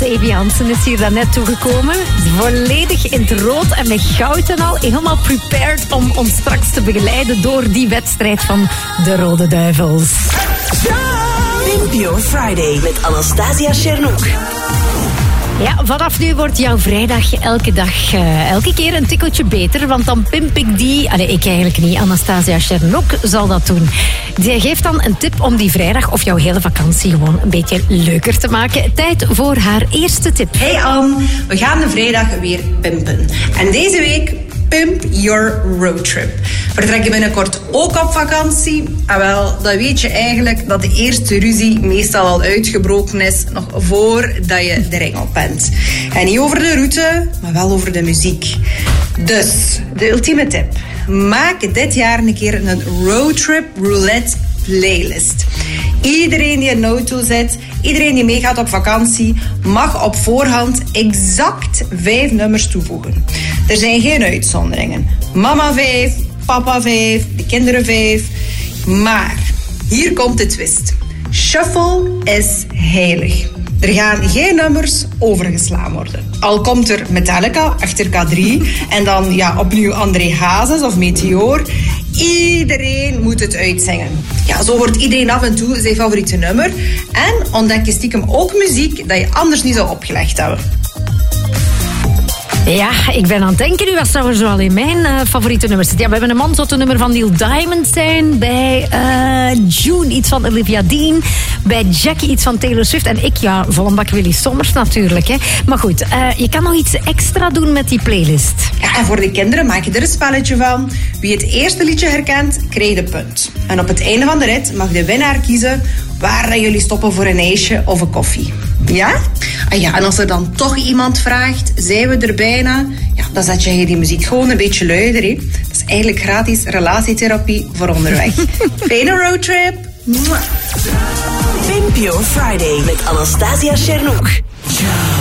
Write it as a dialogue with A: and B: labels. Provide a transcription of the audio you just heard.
A: Davy Hansen is hier daarnet toegekomen. Volledig in het rood en met goud en al. Helemaal prepared om ons straks te begeleiden door die wedstrijd van de Rode Duivels.
B: Pimp Your Friday met Anastasia Shernouk.
A: Ja, vanaf nu wordt jouw vrijdag elke keer een tikkeltje beter. Want dan pimp ik die... ik eigenlijk niet. Anastasia Shernouk zal dat doen. Zij geeft dan een tip om die vrijdag of jouw hele vakantie gewoon een beetje leuker te maken. Tijd voor haar eerste tip.
C: Hey Anne, we gaan de vrijdag weer pimpen. En deze week... Pimp Your Roadtrip. Vertrek je binnenkort ook op vakantie? Ah wel, dan weet je eigenlijk dat de eerste ruzie meestal al uitgebroken is, nog voordat je de ring op bent. En niet over de route, maar wel over de muziek. Dus, de ultieme tip. Maak dit jaar een keer een Roadtrip Roulette playlist. Iedereen die in de auto zit, iedereen die meegaat op vakantie, mag op voorhand exact 5 nummers toevoegen. Er zijn geen uitzonderingen. Mama 5, papa 5, de kinderen 5. Maar, hier komt de twist. Shuffle is heilig. Er gaan geen nummers overgeslaan worden. Al komt er Metallica achter K3 en dan opnieuw André Hazes of Meteor. Iedereen moet het uitzingen. Ja, zo wordt iedereen af en toe zijn favoriete nummer. En ontdek je stiekem ook muziek dat je anders niet zou opgelegd hebben.
A: Ja, ik ben aan het denken nu, wat zou er zo al in mijn favoriete nummers zitten? Ja, we hebben een manzotte nummer van Neil Diamond zijn. Bij June iets van Olivia Dean. Bij Jackie iets van Taylor Swift. En ik, volle bak Willy Sommers natuurlijk. Hè. Maar goed, je kan nog iets extra doen met die playlist.
C: Ja, en voor de kinderen maak je er een spelletje van. Wie het eerste liedje herkent, krijgt een punt. En op het einde van de rit mag de winnaar kiezen waar jullie stoppen voor een ijsje of een koffie. Ja? Ah ja, en als er dan toch iemand vraagt, zijn we er bijna? Ja, dan zet je die muziek gewoon een beetje luider. Hè. Dat is eigenlijk gratis relatietherapie voor onderweg. Fijne roadtrip!
B: Pimp Your Friday met Anastasia Shernouk.